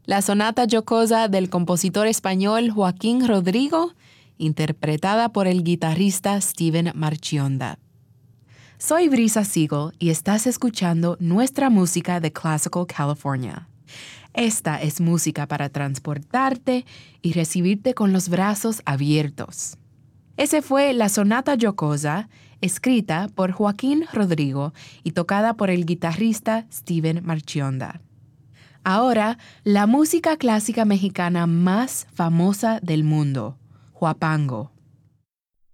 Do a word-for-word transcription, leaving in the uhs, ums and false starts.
La sonata jocosa del compositor español Joaquín Rodrigo, interpretada por el guitarrista Steven Marchionda. Soy Brisa Siegel y estás escuchando nuestra música de Classical California. Esta es música para transportarte y recibirte con los brazos abiertos. Ese fue la sonata jocosa, escrita por Joaquín Rodrigo y tocada por el guitarrista Steven Marchionda. Ahora, la música clásica mexicana más famosa del mundo, huapango.